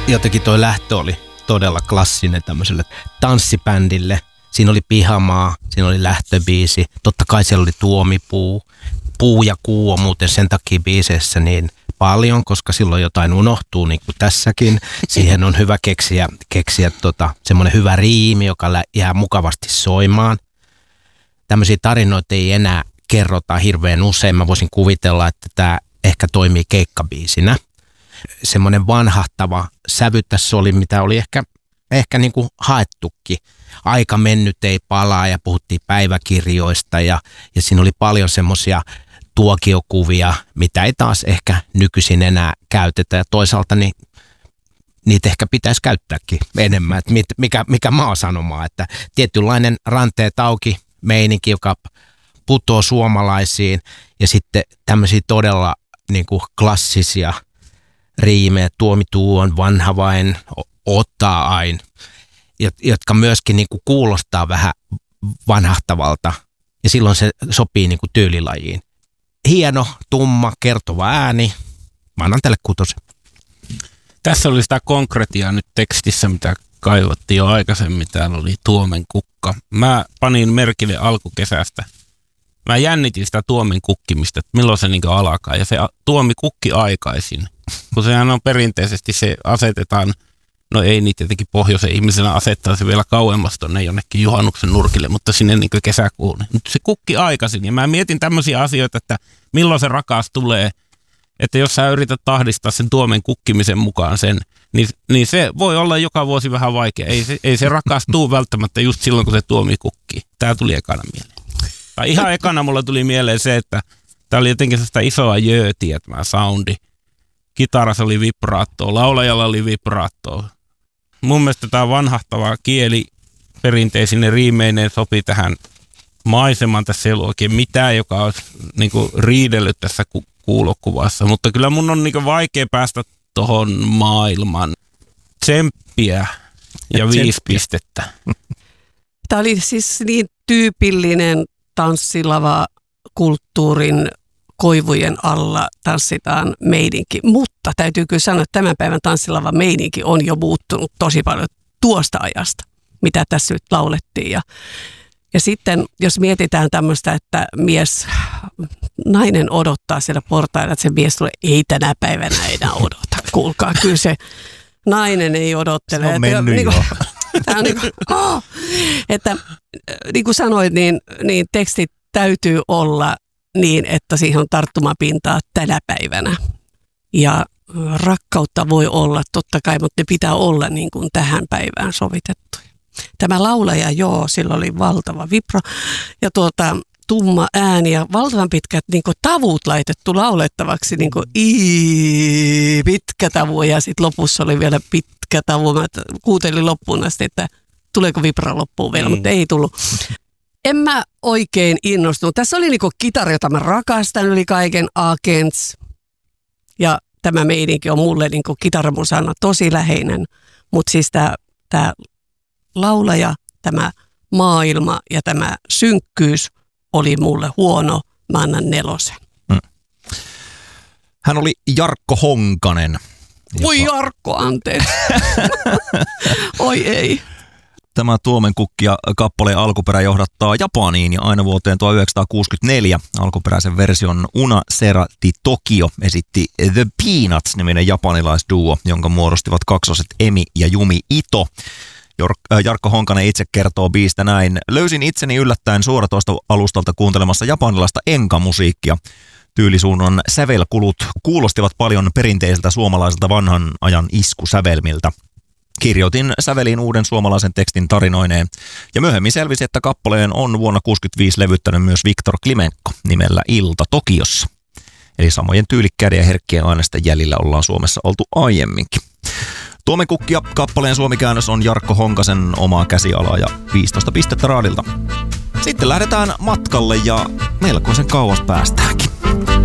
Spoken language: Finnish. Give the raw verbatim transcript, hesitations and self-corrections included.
jotenkin toi lähtö oli todella klassinen tämmöiselle tanssibändille. Siinä oli Pihamaa, siinä oli lähtöbiisi. Totta kai siellä oli Tuomipuu. Puu ja kuu on muuten sen takia biiseissä niin paljon, koska silloin jotain unohtuu, niin kuin tässäkin. Siihen on hyvä keksiä, keksiä tota, semmoinen hyvä riimi, joka jää mukavasti soimaan. Tämmöisiä tarinoita ei enää kerrota hirveän usein. Mä voisin kuvitella, että tämä ehkä toimii keikkabiisinä. Semmoinen vanhahtava sävy tässä oli, mitä oli ehkä, ehkä niin kuin haettukin. Aika mennyt ei palaa ja puhuttiin päiväkirjoista ja, ja siinä oli paljon semmoisia tuokiokuvia, mitä ei taas ehkä nykyisin enää käytetä. Ja toisaalta niin, niitä ehkä pitäisi käyttääkin enemmän, että mikä, mikä maa sanomaan, että tietynlainen ranteet auki meininki, joka putoo suomalaisiin ja sitten tämmöisiä todella niin kuin klassisia riimejä, tuomituu on vanha vain, ottaa aina, jotka myöskin niin kuin kuulostaa vähän vanhahtavalta ja silloin se sopii niin kuin tyylilajiin. Hieno, tumma, kertova ääni. Mä annan tälle kutosen. Tässä oli sitä konkretiaa nyt tekstissä, mitä kaivattiin jo aikaisemmin. Täällä oli Tuomen kukka. Mä panin merkille alkukesästä. Mä jännitin sitä Tuomen kukkimista, että milloin se niin alkaa. Ja se Tuomi kukki aikaisin. Kun sehän on perinteisesti, se asetetaan, no ei niitä jotenkin pohjoisen ihmisenä asettaa se vielä kauemmas tonne jonnekin juhannuksen nurkille, mutta sinne niin kesäkuun. Nyt se kukki aikaisin. Ja mä mietin tämmöisiä asioita, että milloin se rakas tulee. Että jos sä yrität tahdistaa sen Tuomen kukkimisen mukaan sen, niin, niin se voi olla joka vuosi vähän vaikea. Ei se, ei se rakas tuu välttämättä just silloin, kun se Tuomi kukkii. Tää tuli ekana mieleen. Tai ihan ekana mulla tuli mieleen se, että tää oli jotenkin sellaista isoa jöötiä tämä soundi. Kitarassa oli vibraattoa, laulajalla oli vibraattoa. Mun mielestä tämä vanhahtava kieli perinteisine riimeineen sopi tähän maisemaan. Tässä ei ollut oikein mitään, joka olisi niin kuin riidellyt tässä ku- kuulokuvassa. Mutta kyllä mun on niin kuin vaikea päästä tuohon maailman. Tsemppiä ja, ja viisi pistettä. Tämä oli siis niin tyypillinen tanssilava kulttuurin koivujen alla tanssitaan meininki, mutta täytyy kyllä sanoa, että tämän päivän tanssilava meininki on jo muuttunut tosi paljon tuosta ajasta, mitä tässä nyt laulettiin. Ja, ja sitten jos mietitään tämmöistä, että mies, nainen odottaa siellä portailla, että se mies tulee, ei tänä päivänä enää odota. Kuulkaa, kyllä se nainen ei odottele. Se on mennyt että, jo. Tämä on niin kuin, oh, että niin kuin sanoit, niin, niin tekstit täytyy olla niin, että siihen on tarttumapintaa tänä päivänä. Ja rakkautta voi olla totta kai, mutta ne pitää olla niin kuin tähän päivään sovitettu. Tämä laulaja, joo, sillä oli valtava vibra ja tuota, tumma ääni ja valtavan pitkät niin kuin tavut laitettu laulettavaksi, niin kuin ii, pitkä tavu ja sitten lopussa oli vielä pitkä tavu. Mä kuuntelin loppuun asti, että tuleeko vibra loppuun vielä, mm. mutta ei tullut. En mä oikein innostunut. Tässä oli niinku kitara, jota mä rakastan yli kaiken, Agents. Ja tämä meininki on mulle niinku kitaramusana tosi läheinen. Mutta siis tämä laulaja, tämä maailma ja tämä synkkyys oli mulle huono. Mä annan nelosen. Mm. Hän oli Jarkko Honkanen. Voi joka... Jarkko, anteeksi. Oi ei. Tämä Tuomen kukkia kappaleen alkuperä johdattaa Japaniin ja aina vuoteen tuhatyhdeksänsataakuusikymmentäneljä. Alkuperäisen version Una Sera di Tokio esitti The Peanuts-niminen japanilaisduo, jonka muodostivat kaksoset Emi ja Jumi Ito. Jarkko Honkanen itse kertoo biistä näin. Löysin itseni yllättäen suoratoistoalustalta kuuntelemassa japanilaista enka-musiikkia. Tyylisuunnan sävelkulut kuulostivat paljon perinteiseltä suomalaiselta vanhan ajan iskusävelmiltä. Kirjoitin säveliin uuden suomalaisen tekstin tarinoineen ja myöhemmin selvisi, että kappaleen on vuonna tuhatyhdeksänsataakuusikymmentäviisi levyttänyt myös Viktor Klimenko nimellä Ilta Tokiossa. Eli samojen tyylikkäiden ja herkkien aineisten jäljillä ollaan Suomessa oltu aiemminkin. Tuomen kukkia kappaleen suomikäännös on Jarkko Honkasen omaa käsialaa ja viisitoista pistettä raadilta. Sitten lähdetään matkalle ja melkoisen kauas päästäänkin.